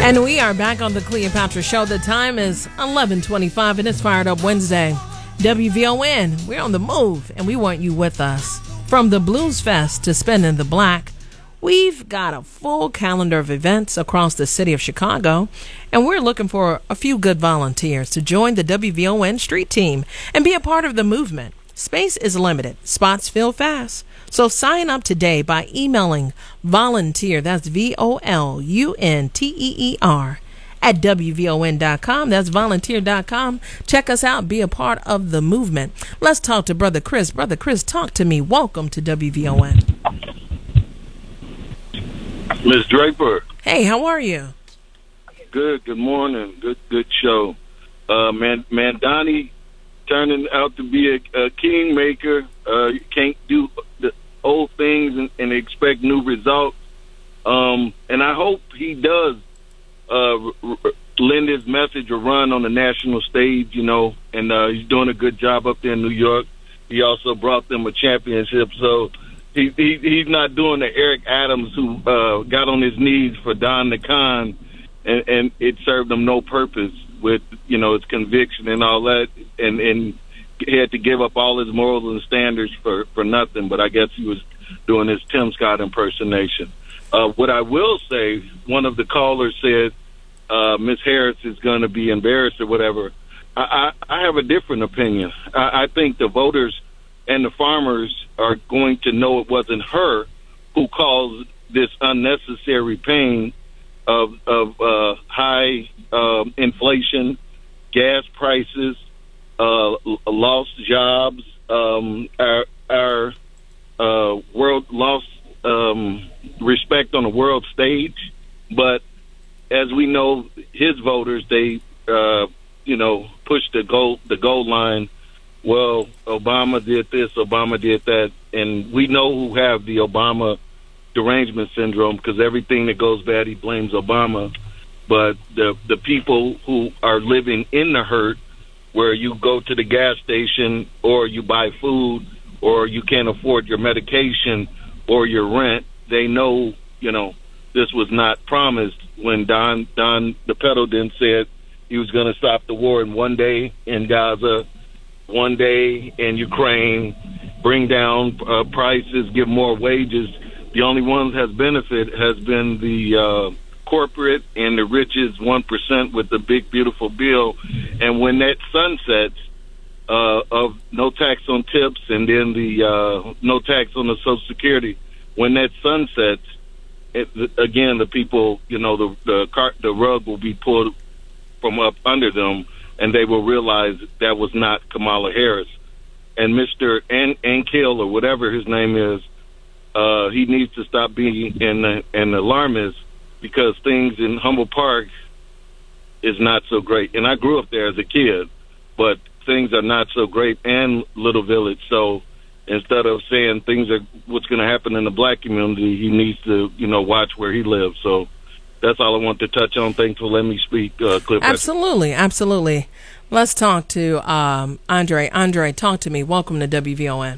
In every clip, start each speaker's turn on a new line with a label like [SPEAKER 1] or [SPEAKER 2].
[SPEAKER 1] And we are back on the Cleopatra Show. The time is 11:25 and it's Fired Up Wednesday. WVON, we're on the move and we want you with us. From the Blues Fest to Spinning the Black, we've got a full calendar of events across the city of Chicago, and we're looking for a few good volunteers to join the WVON street team and be a part of the movement. Space is limited. Spots fill fast. So sign up today by emailing volunteer, that's VOLUNTEER, at WVON.com. That's volunteer.com. Check us out. Be a part of the movement. Let's talk to Brother Chris. Brother Chris, talk to me. Welcome to WVON.
[SPEAKER 2] Miss Draper.
[SPEAKER 1] Hey, how are you?
[SPEAKER 2] Good morning. Good show. Man, Donnie turning out to be a kingmaker. You can't do the old things and expect new results. And I hope he does lend his message a run on the national stage, and he's doing a good job up there in New York. He also brought them a championship, so he's not doing the Eric Adams who got on his knees for Don the Con, and it served him no purpose with, his conviction and all that, and he had to give up all his morals and standards for nothing, but I guess he was doing his Tim Scott impersonation. What I will say, one of the callers said Miss Harris is going to be embarrassed or whatever. I have a different opinion. I think the voters and the farmers are going to know it wasn't her who caused this unnecessary pain of high inflation, gas prices, lost jobs, our world lost respect on the world stage. But as we know, his voters, they pushed the goal line. Well, Obama did this, Obama did that, and we know who have the Obama derangement syndrome, because everything that goes bad, he blames Obama. But the people who are living in the hurt, where you go to the gas station or you buy food or you can't afford your medication or your rent, they know, this was not promised when Don the Peddleton said he was going to stop the war in one day in Gaza, one day in Ukraine, bring down prices, give more wages. The only one that has benefit has been the corporate and the richest 1% with the big, beautiful bill. And when that sunsets of no tax on tips and then the no tax on the Social Security, when that sunsets, again, the people, the rug will be pulled from up under them, and they will realize that was not Kamala Harris. And Mr. Ankiel, or whatever his name is, he needs to stop being an alarmist, because things in Humboldt Park is not so great. And I grew up there as a kid, but things are not so great, and Little Village. So instead of saying things are what's going to happen in the black community, he needs to, watch where he lives. So that's all I want to touch on. Thanks for letting me speak, Cliff.
[SPEAKER 1] Absolutely. Let's talk to Andre. Andre, talk to me. Welcome to WVON.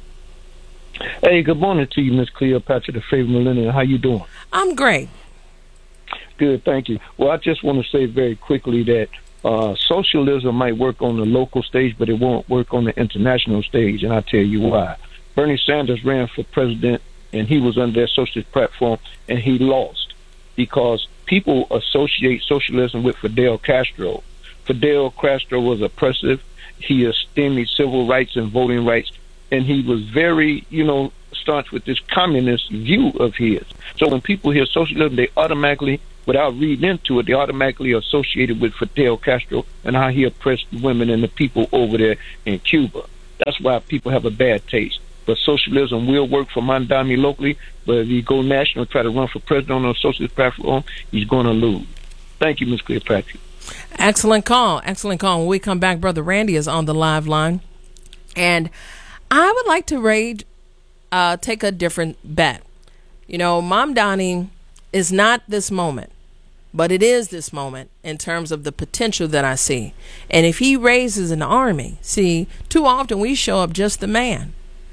[SPEAKER 3] Hey, good morning to you, Miss Cleopatra, the favorite millennial. How you doing?
[SPEAKER 1] I'm great.
[SPEAKER 3] Good, thank you. Well, I just want to say very quickly that socialism might work on the local stage, but it won't work on the international stage, and I'll tell you why. Bernie Sanders ran for president, and he was under their socialist platform, and he lost because people associate socialism with Fidel Castro. Fidel Castro was oppressive. He esteemed civil rights and voting rights, and he was very, staunch with this communist view of his. So when people hear socialism, they automatically, without reading into it, they automatically associate it with Fidel Castro and how he oppressed the women and the people over there in Cuba. That's why people have a bad taste. But socialism will work for Mondami locally, but if you go national, try to run for president on a socialist platform, he's going to lose. Thank you, Ms. Cleopatra.
[SPEAKER 1] Excellent call. When we come back, Brother Randy is on the live line. And I would like to take a different bet. Mom Donnie is not this moment, but it is this moment in terms of the potential that I see. And if he raises an army, see, too often we show up just the man.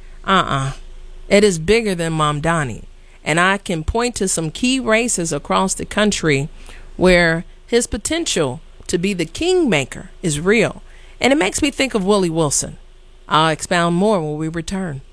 [SPEAKER 1] It is bigger than Mom Donnie. And I can point to some key races across the country where his potential to be the kingmaker is real. And it makes me think of Willie Wilson. I'll expound more when we return.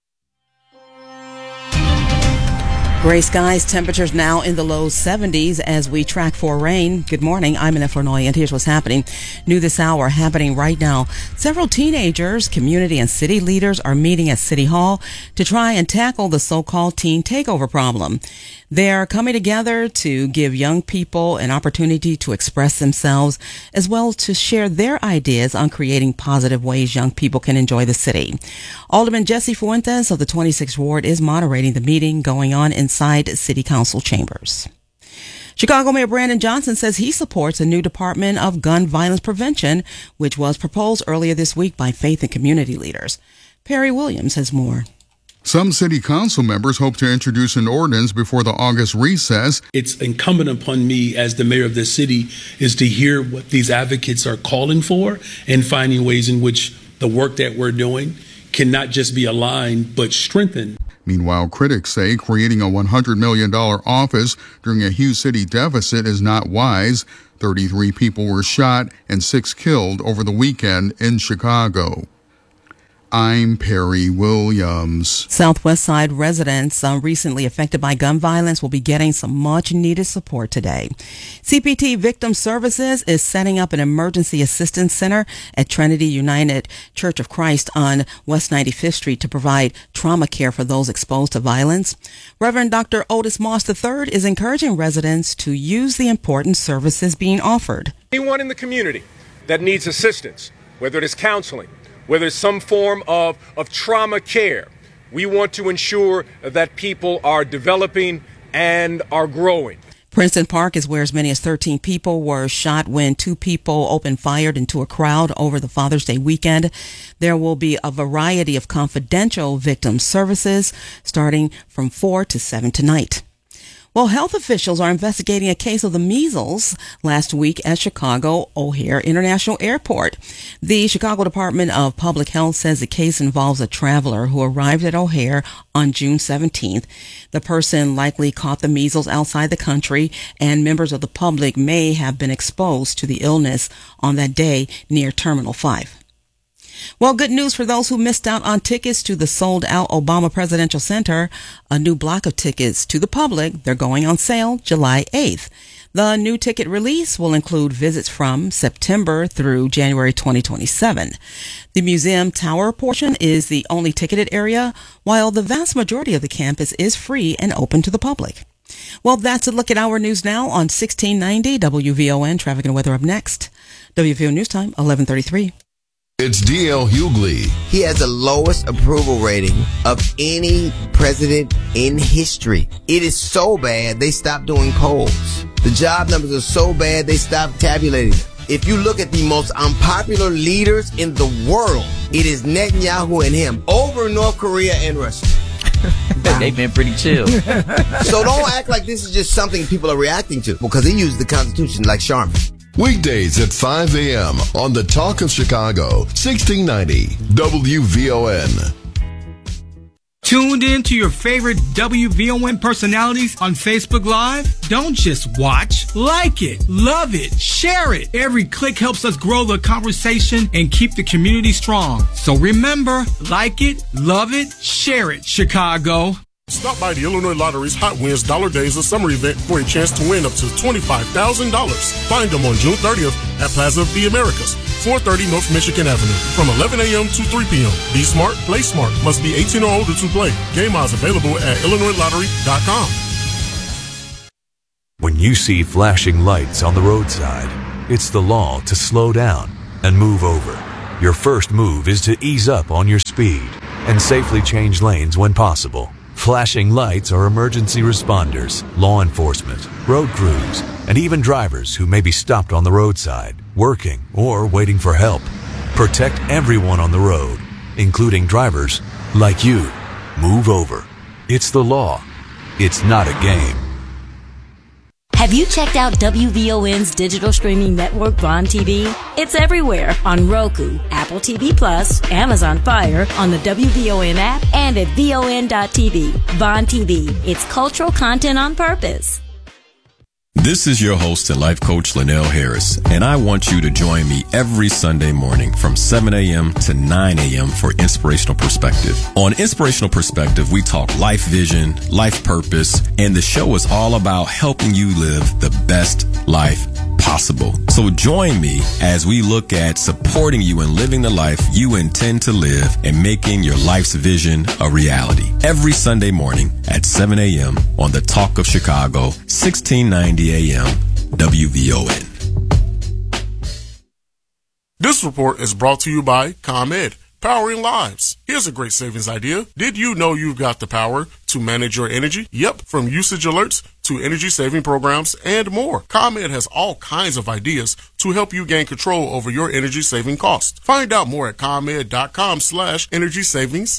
[SPEAKER 4] Gray skies, temperatures now in the low 70s as we track for rain. Good morning, I'm Annette Flournoy, and here's what's happening. New this hour, happening right now. Several teenagers, community and city leaders are meeting at City Hall to try and tackle the so-called teen takeover problem. They're coming together to give young people an opportunity to express themselves, as well as to share their ideas on creating positive ways young people can enjoy the city. Alderman Jesse Fuentes of the 26th Ward is moderating the meeting going on inside City Council chambers. Chicago Mayor Brandon Johnson says he supports a new Department of Gun Violence Prevention, which was proposed earlier this week by faith and community leaders. Perry Williams has more.
[SPEAKER 5] Some city council members hope to introduce an ordinance before the August recess.
[SPEAKER 6] It's incumbent upon me as the mayor of this city is to hear what these advocates are calling for and finding ways in which the work that we're doing can not just be aligned but strengthened.
[SPEAKER 5] Meanwhile, critics say creating a $100 million office during a huge city deficit is not wise. 33 people were shot and 6 killed over the weekend in Chicago. I'm Perry Williams.
[SPEAKER 4] Southwest Side residents recently affected by gun violence will be getting some much-needed support today. CPT Victim Services is setting up an emergency assistance center at Trinity United Church of Christ on West 95th Street to provide trauma care for those exposed to violence. Reverend Dr. Otis Moss III is encouraging residents to use the important services being offered.
[SPEAKER 7] Anyone in the community that needs assistance, whether it is counseling, whether it's some form of trauma care, we want to ensure that people are developing and are growing.
[SPEAKER 4] Princeton Park is where as many as 13 people were shot when 2 people opened fire into a crowd over the Father's Day weekend. There will be a variety of confidential victim services starting from 4 to 7 tonight. Well, health officials are investigating a case of the measles last week at Chicago O'Hare International Airport. The Chicago Department of Public Health says the case involves a traveler who arrived at O'Hare on June 17th. The person likely caught the measles outside the country, and members of the public may have been exposed to the illness on that day near Terminal 5. Well, good news for those who missed out on tickets to the sold-out Obama Presidential Center. A new block of tickets to the public. They're going on sale July 8th. The new ticket release will include visits from September through January 2027. The museum tower portion is the only ticketed area, while the vast majority of the campus is free and open to the public. Well, that's a look at our news now on 1690 WVON. Traffic and weather up next. WVON News Time, 11:33.
[SPEAKER 8] It's D.L. Hughley.
[SPEAKER 9] He has the lowest approval rating of any president in history. It is so bad, they stopped doing polls. The job numbers are so bad, they stopped tabulating. If you look at the most unpopular leaders in the world, it is Netanyahu and him over North Korea and Russia.
[SPEAKER 10] Wow. They've been pretty chill.
[SPEAKER 9] So don't act like this is just something people are reacting to, because he used the Constitution like Sharman.
[SPEAKER 8] Weekdays at 5 a.m. on the Talk of Chicago, 1690 WVON.
[SPEAKER 11] Tuned in to your favorite WVON personalities on Facebook Live? Don't just watch. Like it, love it, share it. Every click helps us grow the conversation and keep the community strong. So remember, like it, love it, share it, Chicago.
[SPEAKER 12] Stop by the Illinois Lottery's Hot Wins Dollar Days of Summer event for a chance to win up to $25,000. Find them on June 30th at Plaza of the Americas, 430 North Michigan Avenue, from 11 a.m. to 3 p.m. Be smart, play smart. Must be 18 or older to play. Game odds available at IllinoisLottery.com.
[SPEAKER 13] When you see flashing lights on the roadside, it's the law to slow down and move over. Your first move is to ease up on your speed and safely change lanes when possible. Flashing lights are emergency responders, law enforcement, road crews, and even drivers who may be stopped on the roadside, working or waiting for help. Protect everyone on the road, including drivers like you. Move over. It's the law. It's not a game.
[SPEAKER 14] Have you checked out WVON's digital streaming network, Vaughn TV? It's everywhere on Roku, Apple TV Plus, Amazon Fire, on the WVON app, and at VON.TV. Vaughn TV. It's cultural content on purpose.
[SPEAKER 15] This is your host and life coach, Linnell Harris, and I want you to join me every Sunday morning from 7 a.m. to 9 a.m. for Inspirational Perspective. On Inspirational Perspective, we talk life vision, life purpose, and the show is all about helping you live the best life possible. So join me as we look at supporting you in living the life you intend to live and making your life's vision a reality. Every Sunday morning at 7 a.m. on the Talk of Chicago, 1690 a.m. WVON.
[SPEAKER 12] This report is brought to you by ComEd, powering lives. Here's a great savings idea. Did you know you've got the power to manage your energy? Yep, from usage alerts to energy saving programs and more. ComEd has all kinds of ideas to help you gain control over your energy saving costs. Find out more at ComEd.com/energy savings.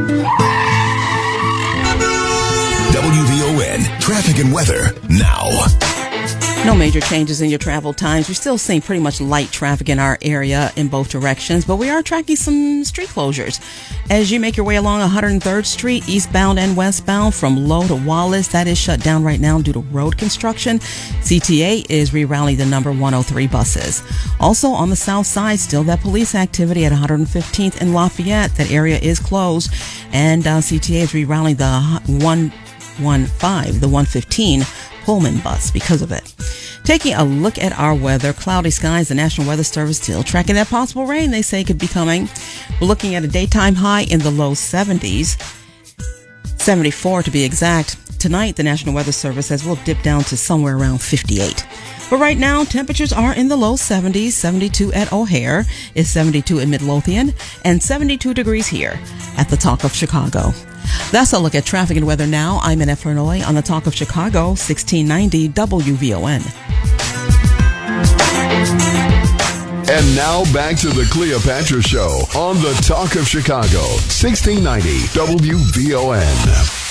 [SPEAKER 8] WVON traffic and weather now.
[SPEAKER 4] No major changes in your travel times. We're still seeing pretty much light traffic in our area in both directions, but we are tracking some street closures. As you make your way along 103rd Street, eastbound and westbound from Low to Wallace, that is shut down right now due to road construction. CTA is rerouting the number 103 buses. Also on the south side, still that police activity at 115th and Lafayette. That area is closed, and CTA is rerouting the 115 Pullman bus because of it. Taking a look at our weather, cloudy skies, the National Weather Service still tracking that possible rain they say could be coming. We're looking at a daytime high in the low 70s, 74 to be exact. Tonight, the National Weather Service says we'll dip down to somewhere around 58. But right now, temperatures are in the low 70s, 72 at O'Hare, is 72 in Midlothian, and 72 degrees here at the Talk of Chicago. That's a look at traffic and weather now. I'm Annette Flournoy on the Talk of Chicago, 1690 WVON.
[SPEAKER 8] And now back to the Cleopatra Show on the Talk of Chicago, 1690 WVON.